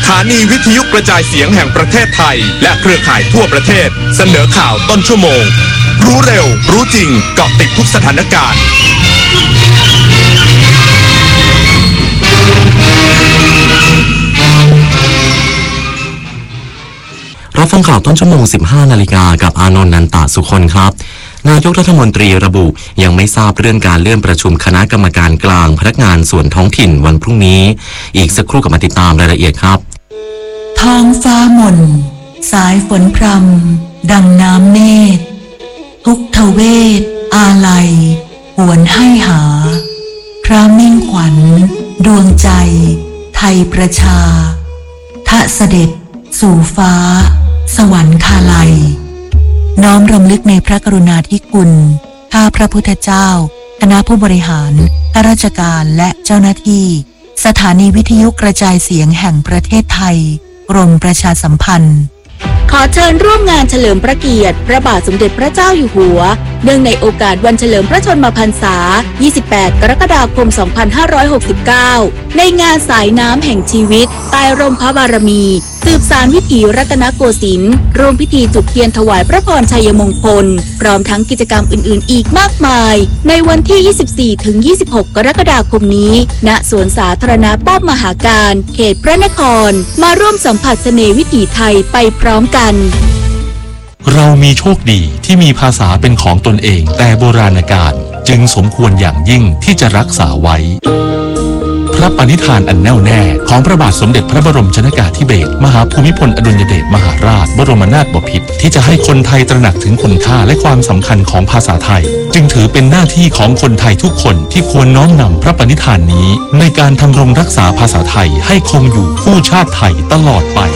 ถานีวิทยุกระจายเสียงแห่งประเทศไทยและเครือข่ายทั่วประเทศเสนอข่าวต้นชั่วโมงรู้เร็วรู้จริงเกาะติดทุกสถานการณ์รับฟังข่าวต้นชั่วโมง 15 นาฬิกากับอานนท์ นันตะสุคนครับนายกรัฐมนตรีระบุยังไม่ทราบเรื่องการเลื่อนประชุมคณะกรรมการกลางพนักงานส่วนท้องถิ่นวันพรุ่งนี้อีกสักครู่กับมาติดตามรายละเอียดครับท้องฟ้าหม่นสายฝนพรำดังน้ำเนตรทุกทเวทอาลัยหวนให้หาพระมิ่งขวัญดวงใจไทยประชาทะเสด็จสู่ฟ้าสวรรคาลัยน้อมรำลึกในพระกรุณาธิคุณข้าพระพุทธเจ้าคณะผู้บริหารข้าราชการและเจ้าหน้าที่สถานีวิทยุกระจายเสียงแห่งประเทศไทยกรมประชาสัมพันธ์ขอเชิญร่วมงานเฉลิมพระเกียรติพระบาทสมเด็จพระเจ้าอยู่หัวเนื่องในโอกาสวันเฉลิมพระชนมพรรษา 28 กรกฎาคม 2569 ในงานสายน้ำแห่งชีวิตใต้ร่มพระบารมีสืบสานวิถีรัตนโกสินทร์ร่วมพิธีจุดเทียนถวายพระพรชัยมงคลพร้อมทั้งกิจกรรมอื่นๆอีกมากมายในวันที่ 24-26 กรกฎาคมนี้ณสวนสาธารณะป้อมมหาการเขตพระนครมาร่วมสัมผัสเสน่ห์วิถีไทยไปพร้อมกันเรามีโชคดีที่มีภาษาเป็นของตนเองแต่โบราณกาลจึงสมควรอย่างยิ่งที่จะรักษาไว้พระปณิธานอันแน่วแน่ของพระบาทสมเด็จพระบรมชนกาธิเบศรมหาภูมิพลอดุลยเดชมหาราชบรมนาถบพิตรที่จะให้คนไทยตระหนักถึงคุณค่าและความสำคัญของภาษาไทยจึงถือเป็นหน้าที่ของคนไทยทุกคนที่ควรน้อมนำพระปณิธานนี้ในการทำรงรักษาภาษาไทยให้คงอยู่คู่ชาติไทยตลอดไป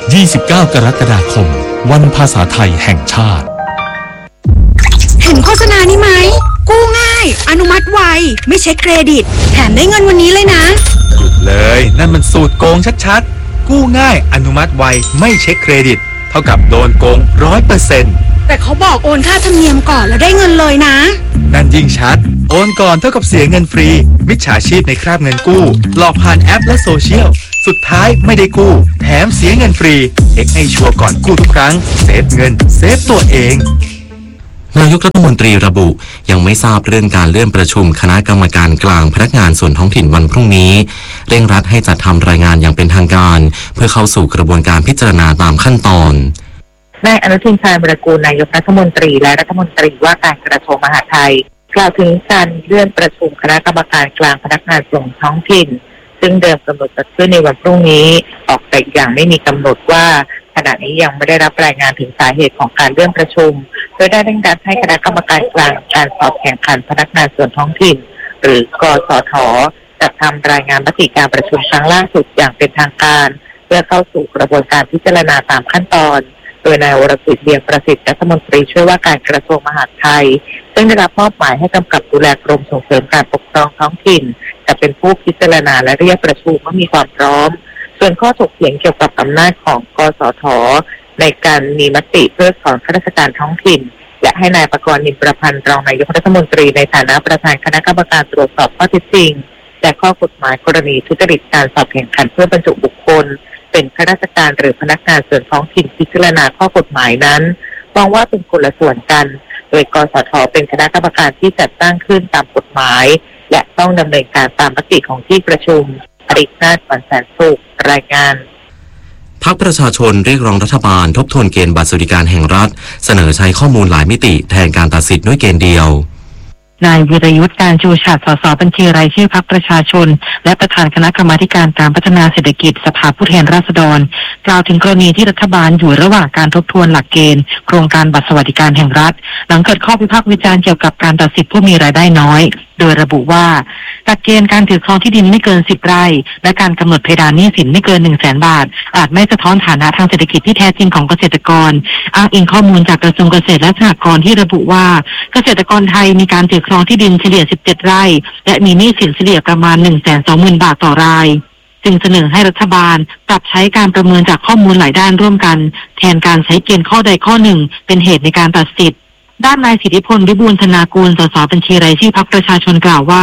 29 กรกฎาคมวันภาษาไทยแห่งชาติเห็นโฆษณานี้ไหมกู้ง่ายอนุมัติไวไม่เช็คเครดิตแถมได้เงินวันนี้เลยนะหยุดเลยนั่นมันสูตรโกงชัดๆกู้ง่ายอนุมัติไวไม่เช็คเครดิตเท่ากับโดนโกง 100% แต่เขาบอกโอนค่าธรรมเนียมก่อนแล้วได้เงินเลยนะนั่นยิ่งชัดโอนก่อนเท่ากับเสียเงินฟรีมิจฉาชีพในคราบเงินกู้หลอกผ่านแอปและโซเชียลสุดท้ายไม่ได้กู้แถมเสียเงินฟรีเช็คให้ชัวร์ก่อนกู้ทุกครั้งเซฟเงินเซฟตัวเองนายกรัฐมนตรีระบุยังไม่ทราบเรื่องการเลื่อนประชุมคณะกรรมการกลางพนักงานส่วนท้องถิ่นวันพรุ่งนี้เร่งรัดให้จัดทำรายงานอย่างเป็นทางการเพื่อเข้าสู่กระบวนการพิจารณาตามขั้นตอนนายอนุทินชาญวิรากูลนายกรัฐมนตรีและรัฐมนตรีว่าการกระทรวงมหาดไทยกล่าวถึงการเลื่อนประชุมคณะกรรมการกลางพนักงานส่วนท้องถิ่นซึ่งเดิมกำหนดจัดขึ้นในวันพรุ่งนี้ออกแต่อย่างไม่มีกำหนดว่าขณะนี้ยังไม่ได้รับรายงานถึงสาเหตุของการเลื่อนประชุมโดยได้เร่งรัดให้คณะกรรมการกลางการสอบแข่งขันพนักงานส่วนท้องถิ่นหรือกสท.จัดทำรายงานมติการประชุมครั้งล่าสุดอย่างเป็นทางการเพื่อเข้าสู่กระบวนการพิจารณาตามขั้นตอนโดยนายวรกิจ เบียงประสิทธิ์รัฐมนตรีช่วยว่าการกระทรวงมหาดไทยซึ่งได้รับมอบหมายให้กำกับดูแลกรมส่งเสริมการปกครองท้องถิ่นจะเป็นผู้พิจารณาและเรียกประชุมเมื่อมีความพร้อมส่วนข้อถกเถียงเกี่ยวกับอำนาจของกสท.ในการมีมติเพิกถอนข้าราชการท้องถิ่นและให้นายประกรณ์ นิมประพันธ์รองนายกรัฐมนตรีในฐานะประธานคณะกรรมการตรวจสอบข้อเท็จจริงและข้อกฎหมายกรณีทุจริตการสอบแข่งขันเพื่อบรรจุบุคคลเป็นข้าราชการหรือพนักงานส่วนท้องถิ่นพิจารณาข้อกฎหมายนั้นมองว่าเป็นคนละส่วนกันโดยกสท.เป็นคณะกรรมการที่จัดตั้งขึ้นตามกฎหมายและต้องดำเนินการตามมติของที่ประชุมอรินาถ วรรณแสนสุขรายงานพรรคประชาชนเรียกร้องรัฐบาลทบทวนเกณฑ์บัตรสวัสดิการแห่งรัฐเสนอใช้ข้อมูลหลายมิติแทนการตัดสิทธิ์ด้วยเกณฑ์เดียวนายวิรยุทธการชูฉัตร สส.บัญชีรายชื่อพรรคประชาชนและประธานคณะกรรมาการการพัฒนาเศรษฐกิจสภาผู้แทนราษฎรกล่าวถึงกรณีที่รัฐบาลอยู่ระหว่างการทบทวนหลักเกณฑ์โครงการบัตรสวัสดิการแห่งรัฐหลังเกิดข้อวิพากษ์วิจารณ์เกี่ยวกับการตัดสิทธิผู้มีรายได้น้อยโดยระบุว่าหลักเกณฑ์การถือครองที่ดินไม่เกิน10 ไร่และการกำหนดเพดานหนี้สินไม่เกิน 100,000 บาทอาจไม่สะท้อนฐานะทางเศรษฐกิจที่แท้จริงของเกษตรกรอ้างอิงข้อมูลจากกระทรวงเกษตรและสหกรณ์ที่ระบุว่าเกษตรกรไทยมีการถือครองที่ดินเฉลี่ย17 ไร่และมีหนี้สินเฉลี่ยประมาณ 120,000 บาทต่อรายจึงเสนอให้รัฐบาลปรับใช้การประเมินจากข้อมูลหลายด้านร่วมกันแทนการใช้เกณฑ์ข้อใดข้อหนึ่งเป็นเหตุในการตัดสิทธิ์ด้านนายสิทธิพล วิบูลย์ธนากูล สส.บัญชีรายชื่อพรรคประชาชนกล่าวว่า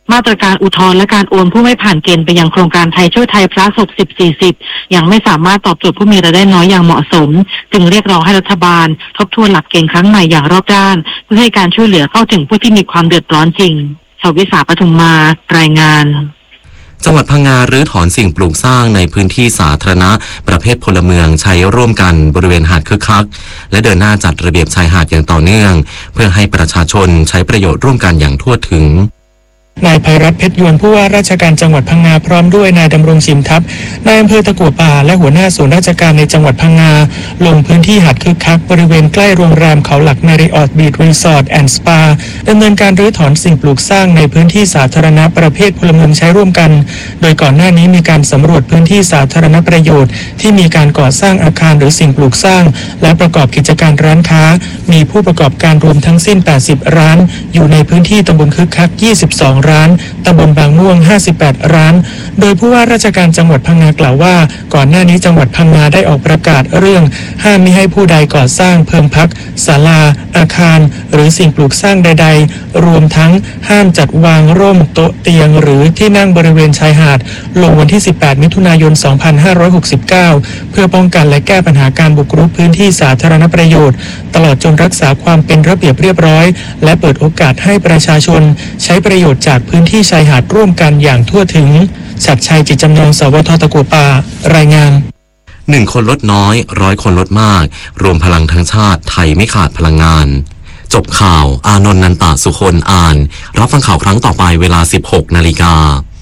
มาตรการอุทธรณ์และการโอนผู้ไม่ผ่านเกณฑ์ไปยังโครงการไทยช่วยไทยพระศพ10-40ยังไม่สามารถตอบโจทย์ผู้มีรายได้น้อยอย่างเหมาะสมจึงเรียกร้องให้รัฐบาลทบทวนหลักเกณฑ์ครั้งใหม่อย่างรอบด้านเพื่อให้การช่วยเหลือเข้าถึงผู้ที่มีความเดือดร้อนจริงชวิสาปทุมมารายงานจังหวัดพังงารื้อถอนสิ่งปลูกสร้างในพื้นที่สาธารณะประเภทพลเมืองใช้ร่วมกันบริเวณหาดคึกคักและเดินหน้าจัดระเบียบชายหาดอย่างต่อเนื่องเพื่อให้ประชาชนใช้ประโยชน์ร่วมกันอย่างทั่วถึงนายภัยรัตน์เพชรยวนผู้ว่าราชการจังหวัดพังงาพร้อมด้วยนายดำรงชิมทัพนายอำเภอตะกั่วป่าและหัวหน้าส่วนราชการในจังหวัดพังงาลงพื้นที่หาดคึกคักบริเวณใกล้โรงแรมเขาหลักมาริออทบีชรีสอร์ทแอนด์สปาดำเนินการรื้อถอนสิ่งปลูกสร้างในพื้นที่สาธารณะประเภทพลเมืองใช้ร่วมกันโดยก่อนหน้านี้มีการสำรวจพื้นที่สาธารณประโยชน์ที่มีการก่อสร้างอาคารหรือสิ่งปลูกสร้างและประกอบกิจการร้านค้ามีผู้ประกอบการรวมทั้งสิ้น80ร้านอยู่ในพื้นที่ตำบลคึกคัก22ร้านตำบลบางม่วง58ร้านโดยผู้ว่าราชการจังหวัดพังงากล่าวว่าก่อนหน้านี้จังหวัดพังงาได้ออกประกาศเรื่องห้ามมิให้ผู้ใดก่อสร้างเพิ่มพักศาลาอาคารหรือสิ่งปลูกสร้างใดๆรวมทั้งห้ามจัดวางร่มโต๊ะเตียงหรือที่นั่งบริเวณชายหาดลงวันที่18มิถุนายน2569เพื่อป้องกันและแก้ปัญหาการบุกรุกพื้นที่สาธารณประโยชน์ตลอดจนรักษาความเป็นระเบียบเรียบร้อยและเปิดโอกาสให้ประชาชนใช้ประโยชน์จากพื้นที่ชายหาดร่วมกันอย่างทั่วถึงชัดชัยจิตจำนงสวทตะกั่วป่ารายงาน 1 คนลดน้อย100 คนลดมากรวมพลังทั้งชาติไทยไม่ขาดพลังงานจบข่าวอานนท์นันตะสุคนอ่านรับฟังข่าวครั้งต่อไปเวลา 16 นาฬิกา